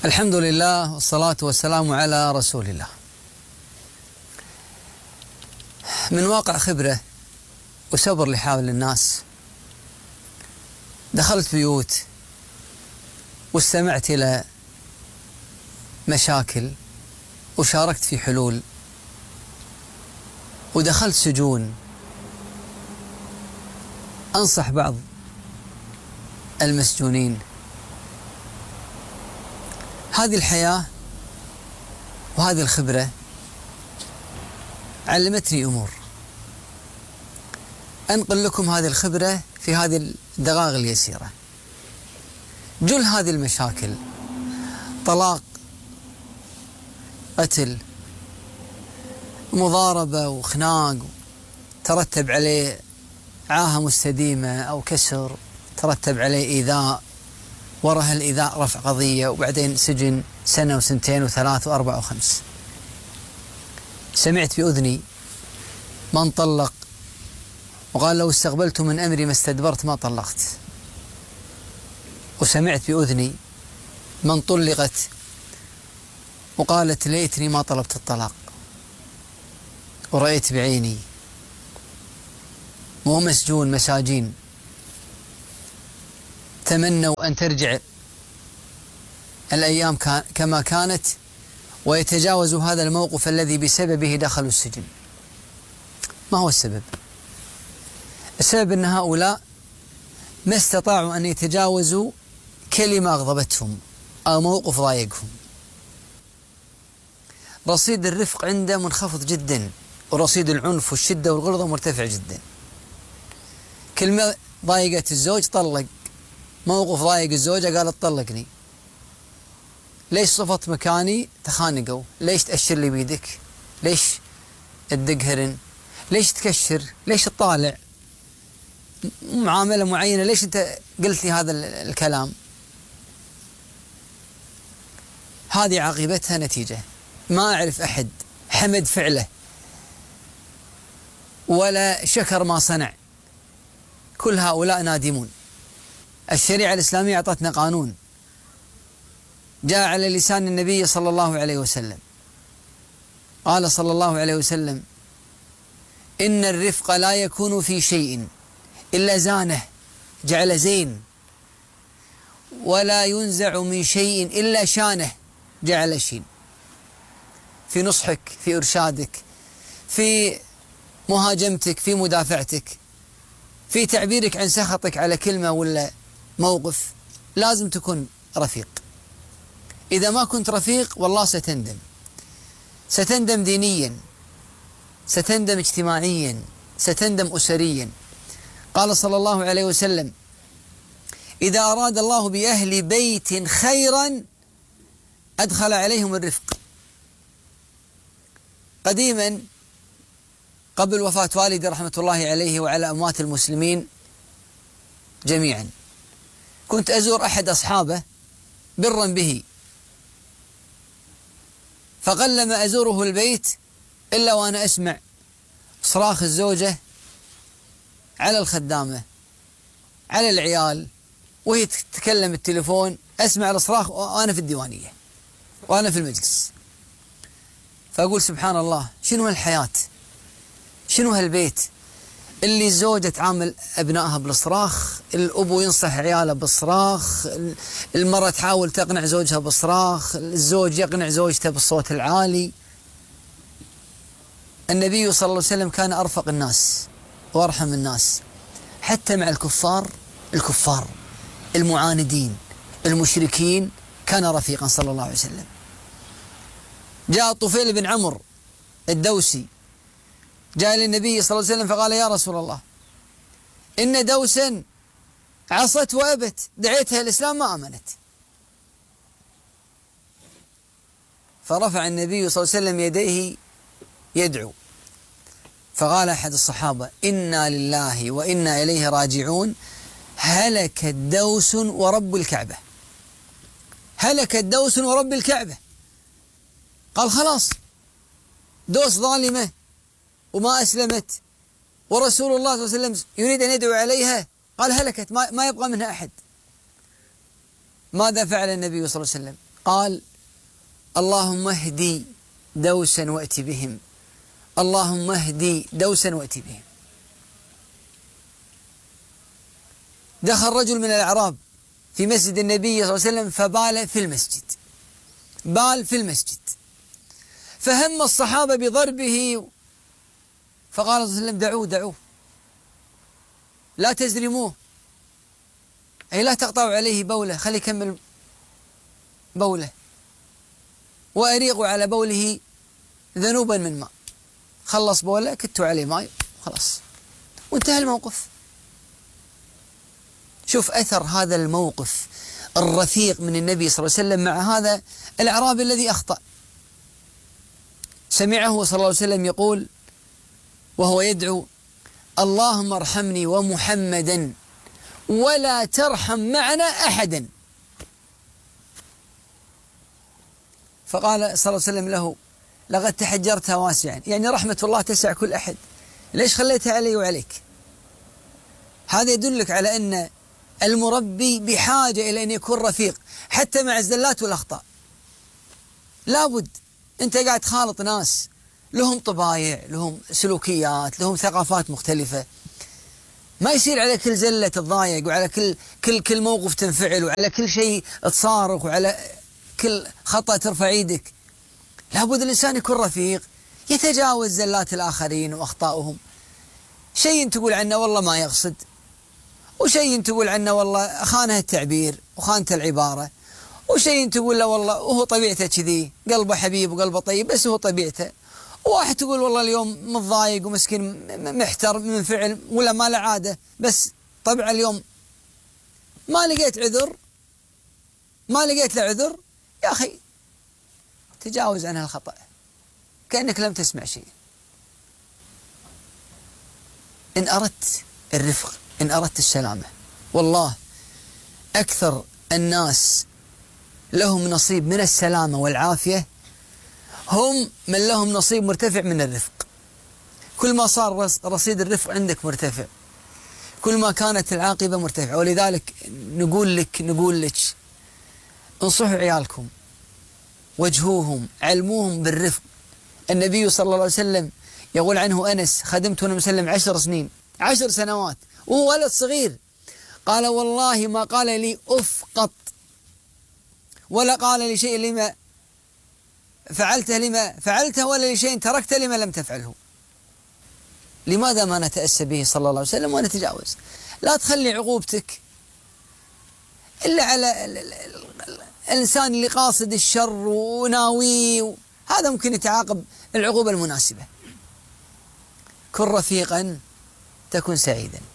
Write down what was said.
الحمد لله والصلاة والسلام على رسول الله. من واقع خبرة وسبر لحال الناس دخلت بيوت واستمعت إلى مشاكل وشاركت في حلول، ودخلت سجون أنصح بعض المسجونين. هذه الحياة وهذه الخبرة علمتني أمور، أنقل لكم هذه الخبرة في هذه الدقائق اليسيرة. جل هذه المشاكل طلاق، قتل، مضاربة وخناق ترتب عليه عاهة مستديمة أو كسر، ترتب عليه إيذاء، وراء الإيذاء رفع قضية وبعدين سجن سنة وسنتين وثلاث وأربع وخمس. سمعت بأذني من طلق وقال لو استقبلت من أمري ما استدبرت ما طلقت، وسمعت بأذني من طلقت وقالت ليتني ما طلبت الطلاق، ورأيت بعيني مو مسجون مساجين تمنوا أن ترجع الأيام كما كانت ويتجاوزوا هذا الموقف الذي بسببه دخلوا السجن. ما هو السبب؟ السبب أن هؤلاء ما استطاعوا أن يتجاوزوا كلمة أغضبتهم أو موقف ضايقهم. رصيد الرفق عنده منخفض جدا، ورصيد العنف والشدة والغلظة مرتفع جدا. كلمة ضايقت الزوج طلق، موقف ضايق الزوجة قالت طلقني، ليش صفت مكاني تخانقوا، ليش تأشر لي بيدك، ليش تدق هرن، ليش تكشر، ليش تطالع، معاملة معينة، ليش أنت قلت لي هذا الكلام. هذه عاقبتها نتيجة ما أعرف أحد حمد فعله ولا شكر ما صنع، كل هؤلاء نادمون. الشريعة الإسلامية أعطتنا قانون جاء على لسان النبي صلى الله عليه وسلم، قال صلى الله عليه وسلم: إن الرفق لا يكون في شيء إلا زانه، جعل زين، ولا ينزع من شيء إلا شانه، جعل شين. في نصحك، في إرشادك، في مهاجمتك، في مدافعتك، في تعبيرك عن سخطك على كلمة ولا موقف، لازم تكون رفيق. إذا ما كنت رفيق والله ستندم، ستندم دينيا، ستندم اجتماعيا، ستندم أسريا. قال صلى الله عليه وسلم: إذا أراد الله بأهل بيت خيرا أدخل عليهم الرفق. قديما قبل وفاة والدي رحمة الله عليه وعلى أموات المسلمين جميعا، كنت أزور أحد أصحابه برا به، فقلما أزوره البيت إلا وأنا أسمع صراخ الزوجة على الخدامة، على العيال، وهي تتكلم التليفون، أسمع الصراخ وأنا في الديوانية وأنا في المجلس. فأقول سبحان الله، شنو هالحياة، شنو هالبيت اللي الزوجة تعامل أبنائها بالصراخ، الأبو ينصح عياله بالصراخ، المرأة تحاول تقنع زوجها بالصراخ، الزوج يقنع زوجته بالصوت العالي. النبي صلى الله عليه وسلم كان أرفق الناس وأرحم الناس، حتى مع الكفار المعاندين المشركين كان رفيقا صلى الله عليه وسلم. جاء طفيل بن عمرو الدوسي جاء للنبي صلى الله عليه وسلم فقال: يا رسول الله، إن دوسا عصت وأبت، دعيتها الإسلام ما آمنت. فرفع النبي صلى الله عليه وسلم يديه يدعو، فقال أحد الصحابة: إنا لله وإنا إليه راجعون، هلك الدوس ورب الكعبة، هلك الدوس ورب الكعبة. قال: خلاص، دوس ظالمة وما أسلمت، ورسول الله صلى الله عليه وسلم يريد أن يدعو عليها، قال هلكت، ما يبقى منها أحد. ماذا فعل النبي صلى الله عليه وسلم؟ قال اللهم اهدي دوسا وأت بهم، اللهم اهدي دوسا وأت بهم. دخل رجل من الأعراب في مسجد النبي صلى الله عليه وسلم فبال في المسجد، بال في المسجد، فهم الصحابة بضربه، فقال صلى الله عليه وسلم دعوه دعوه، لا تزرموه، أي لا تقطعوا عليه بوله، خلي يكمل بوله، وأريقوا على بوله ذنوبا من ماء. خلص بوله كتوا عليه ماء خلاص وانتهى الموقف. شوف أثر هذا الموقف الرفيق من النبي صلى الله عليه وسلم مع هذا الأعرابي الذي أخطأ. سمعه صلى الله عليه وسلم يقول وهو يدعو اللهم ارحمني ومحمدا ولا ترحم معنا أحدا. فقال صلى الله عليه وسلم له لقد تحجرتها واسعا، يعني رحمة الله تسع كل أحد، ليش خليتها علي وعليك؟ هذا يدلك على أن المربي بحاجة إلى أن يكون رفيق حتى مع الزلات والأخطاء. لابد أنت قاعد تخالط ناس لهم طبايع، لهم سلوكيات، لهم ثقافات مختلفة، ما يصير على كل زلة تتضايق، وعلى كل موقف تنفعل، وعلى كل شيء تصارخ، وعلى كل خطأ ترفع ايدك. لابد الإنسان يكون رفيق، يتجاوز زلات الآخرين وأخطائهم. شيء تقول عنه والله ما يقصد، وشيء تقول عنه والله خانه التعبير وخانت العبارة، وشيء تقول له والله وهو طبيعته كذي، قلبه حبيب وقلبه طيب بس هو طبيعته. وواحد تقول والله اليوم متضايق ومسكين محتر منفعل ولا ما له عادة، بس طبعا اليوم ما لقيت عذر، ما لقيت له عذر، يا أخي تجاوز عن هالخطأ كأنك لم تسمع شيء. إن أردت الرفق، إن أردت السلامة، والله أكثر الناس لهم نصيب من السلامة والعافية هم من لهم نصيب مرتفع من الرفق. كل ما صار رصيد الرفق عندك مرتفع، كل ما كانت العاقبة مرتفعة. ولذلك نقول لك انصحوا عيالكم، وجهوهم، علموهم بالرفق. النبي صلى الله عليه وسلم يقول عنه أنس خدمت النبي صلى الله عليه وسلم 10 سنين، 10 سنوات وهو ولد صغير، قال والله ما قال لي أف قط، ولا قال لي شيء لما فعلته لما فعلته، ولا لشيء تركته لما لم تفعله. لماذا ما نتأسى به صلى الله عليه وسلم ونتجاوز؟ لا تخلي عقوبتك إلا على الإنسان اللي قاصد الشر وناوي، هذا ممكن يتعاقب العقوبة المناسبة. كن رفيقا تكن سعيدا.